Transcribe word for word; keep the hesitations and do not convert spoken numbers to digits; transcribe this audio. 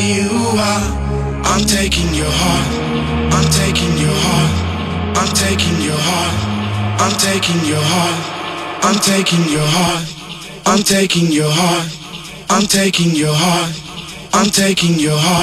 you are. I'm taking your heart. I'm taking your heart. I'm taking your heart. I'm taking your heart. I'm taking your heart. I'm taking your heart. I'm taking your heart. I'm taking your heart.